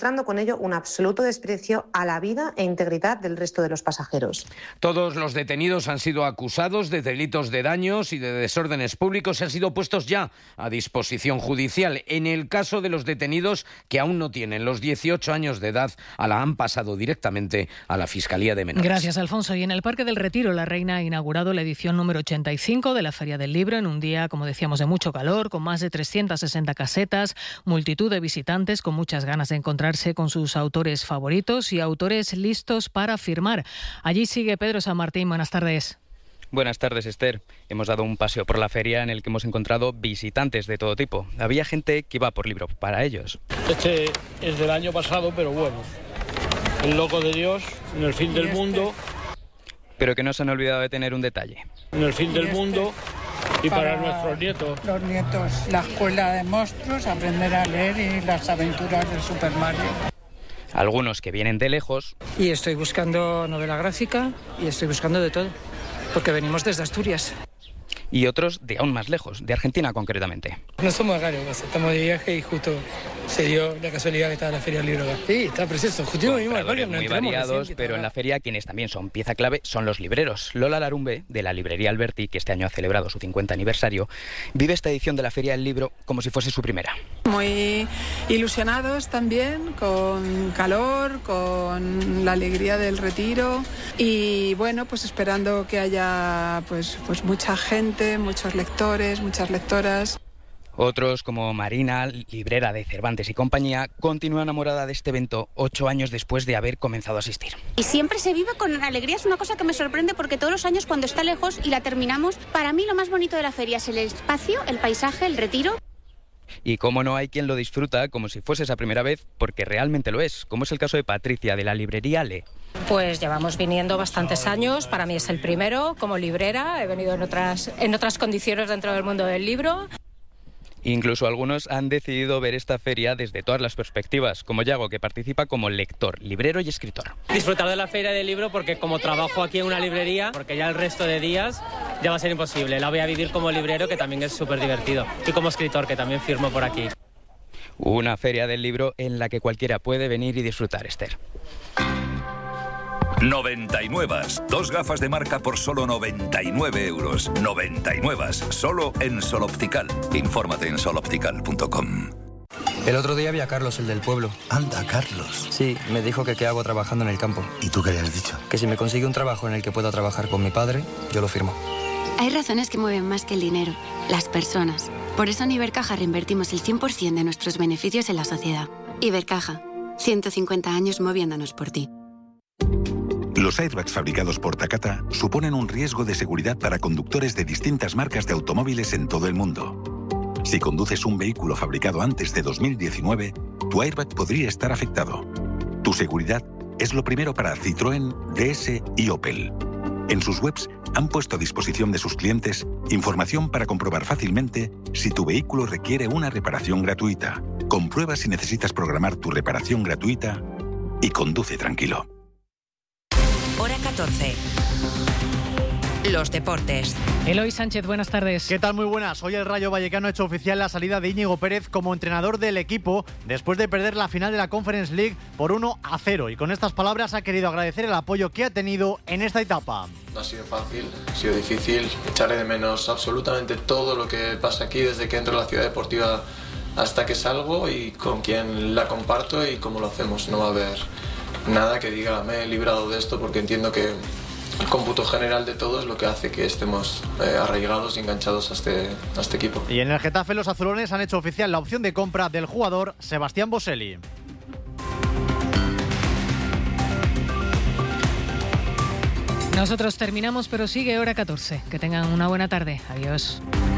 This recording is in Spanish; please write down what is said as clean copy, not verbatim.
mostrando con ello un absoluto desprecio a la vida e integridad del resto de los pasajeros. Todos los detenidos han sido acusados de delitos de daños y de desórdenes públicos y han sido puestos ya a disposición judicial. En el caso de los detenidos que aún no tienen los 18 años de edad, la han pasado directamente a la Fiscalía de Menores. Gracias, Alfonso. Y en el Parque del Retiro, la Reina ha inaugurado la edición número 85 de la Feria del Libro en un día, como decíamos, de mucho calor, con más de 360 casetas, multitud de visitantes con muchas ganas de encontrarse con sus autores favoritos y autores listos para firmar. Allí sigue Pedro San Martín. Buenas tardes. Buenas tardes, Esther. Hemos dado un paseo por la feria en el que hemos encontrado visitantes de todo tipo. Había gente que iba por libro para ellos. Este es del año pasado, pero bueno, El loco de Dios, En el fin del mundo. Pero que no se han olvidado de tener un detalle. En el fin del mundo y para nuestros nietos. Los nietos, la escuela de monstruos, aprender a leer y las aventuras del Super Mario. Algunos que vienen de lejos. Y estoy buscando novela gráfica y estoy buscando de todo, porque venimos desde Asturias. Y otros de aún más lejos, de Argentina concretamente. No somos raros, estamos de viaje y justo se dio la casualidad que estaba la Feria del Libro acá. Sí, está precioso. Justo muy variados, pero en la feria quienes también son pieza clave son los libreros. Lola Larumbe, de la librería Alberti, que este año ha celebrado su 50 aniversario, vive esta edición de la Feria del Libro como si fuese su primera. Muy ilusionados también, con calor, con la alegría del retiro y bueno, pues esperando que haya pues mucha gente, muchos lectores, muchas lectoras. Otros, como Marina, librera de Cervantes y compañía, continúa enamorada de este evento 8 años después de haber comenzado a asistir. Y siempre se vive con alegría, es una cosa que me sorprende porque todos los años cuando está lejos y la terminamos, para mí lo más bonito de la feria es el espacio, el paisaje, el retiro. Y cómo no hay quien lo disfruta como si fuese esa primera vez, porque realmente lo es, como es el caso de Patricia, de la librería Le. Pues llevamos viniendo bastantes años, para mí es el primero como librera, he venido en otras condiciones dentro del mundo del libro. Incluso algunos han decidido ver esta feria desde todas las perspectivas, como Yago, que participa como lector, librero y escritor. Disfrutar de la feria del libro porque como trabajo aquí en una librería, porque ya el resto de días ya va a ser imposible. La voy a vivir como librero, que también es súper divertido, y como escritor, que también firmo por aquí. Una feria del libro en la que cualquiera puede venir y disfrutar, Esther. 99. 2 gafas de marca por solo 99 euros. 99. Solo en Sol Optical. Infórmate en soloptical.com. El otro día vi a Carlos, el del pueblo. Anda, Carlos. Sí, me dijo que qué hago trabajando en el campo. ¿Y tú qué le has dicho? Que si me consigue un trabajo en el que pueda trabajar con mi padre, yo lo firmo. Hay razones que mueven más que el dinero, las personas. Por eso en Ibercaja reinvertimos el 100% de nuestros beneficios en la sociedad. Ibercaja, 150 años moviéndonos por ti. Los airbags fabricados por Takata suponen un riesgo de seguridad para conductores de distintas marcas de automóviles en todo el mundo. Si conduces un vehículo fabricado antes de 2019, tu airbag podría estar afectado. Tu seguridad es lo primero para Citroën, DS y Opel. En sus webs han puesto a disposición de sus clientes información para comprobar fácilmente si tu vehículo requiere una reparación gratuita. Comprueba si necesitas programar tu reparación gratuita y conduce tranquilo. Hora 14. Los deportes. Eloy Sánchez, buenas tardes. ¿Qué tal? Muy buenas. Hoy el Rayo Vallecano ha hecho oficial la salida de Íñigo Pérez como entrenador del equipo después de perder la final de la Conference League por 1-0. Y con estas palabras ha querido agradecer el apoyo que ha tenido en esta etapa. No ha sido fácil, ha sido difícil. Echaré de menos absolutamente todo lo que pasa aquí desde que entro a la ciudad deportiva hasta que salgo y con quien la comparto y cómo lo hacemos. No va a haber nada que diga me he librado de esto porque entiendo que el cómputo general de todo es lo que hace que estemos arraigados y enganchados a este equipo. Y en el Getafe los azulones han hecho oficial la opción de compra del jugador Sebastián Boselli. Nosotros terminamos, pero sigue Hora 14. Que tengan una buena tarde. Adiós.